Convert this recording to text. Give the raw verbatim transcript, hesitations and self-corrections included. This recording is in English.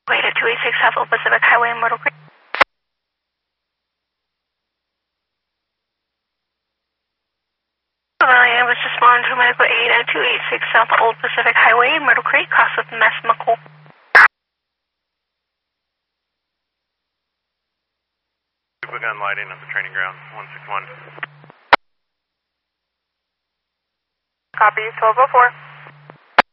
Wait at two eighty-six South Old Pacific Highway in Myrtle Creek. I was just responding to medical aid at two eighty-six South Old Pacific Highway in Myrtle Creek, cross with Mess McCool. Begun lighting at the training ground, one six one. Copy, twelve oh four.